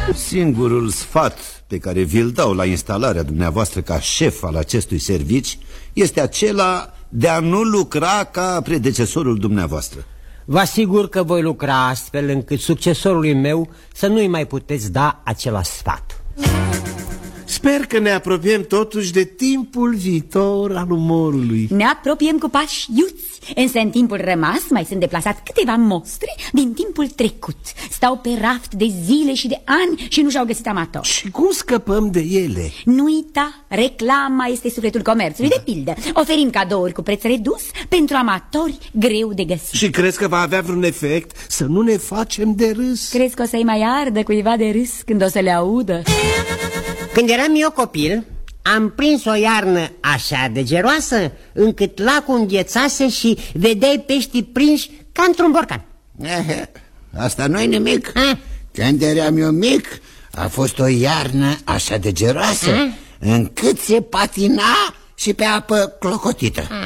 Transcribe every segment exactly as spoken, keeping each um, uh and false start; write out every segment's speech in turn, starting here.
Singurul sfat pe care vi-l dau la instalarea dumneavoastră ca șef al acestui servici este acela de a nu lucra ca predecesorul dumneavoastră. Vă asigur că voi lucra astfel încât succesorului meu să nu-i mai puteți da acela sfat. Sper că ne apropiem totuși de timpul viitor al umorului. Ne apropiem cu pași iuți, însă în timpul rămas mai sunt deplasat câteva mostre din timpul trecut. Stau pe raft de zile și de ani și nu și-au găsit amator. Și cum scăpăm de ele? Nu uita, reclama este sufletul comerțului. De pildă, oferim cadouri cu preț redus pentru amatori greu de găsit. Și crezi că va avea vreun efect să nu ne facem de râs? Crezi că o să-i mai ardă cuiva de râs când o să le audă? Când eram eu copil, am prins o iarnă așa de geroasă încât lacul înghețase și vedeai peștii prinși ca într-un borcan. Asta nu-i nimic. Ha? Când eram eu mic, a fost o iarnă așa de geroasă ha? încât se patina și pe apă clocotită. Ha.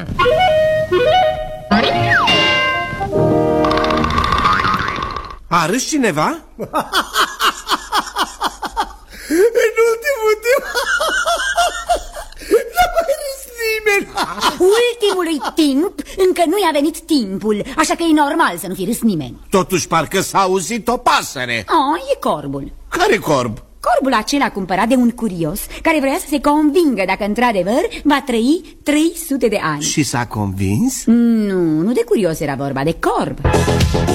A râs cineva? În ultimul timp n-a mai râs nimeni. Ultimului timp încă nu i-a venit timpul, așa că e normal să nu fi râs nimeni. Totuși parcă s-a auzit o pasăre. Oh, e corbul. Care corb? Corbul acela cumpărat de un curios care vrea să se convingă dacă într-adevăr va trăi trei sute de ani. Și s-a convins? Nu, nu de curios era vorba, de corb.